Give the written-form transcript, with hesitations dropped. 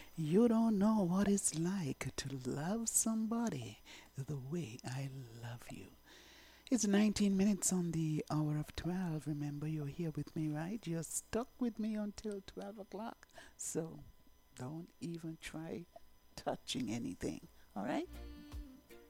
You don't know what it's like to love somebody the way I love you. It's 19 minutes on the hour of 12. Remember, you're here with me, right? You're stuck with me until 12 o'clock. So don't even try touching anything. All right?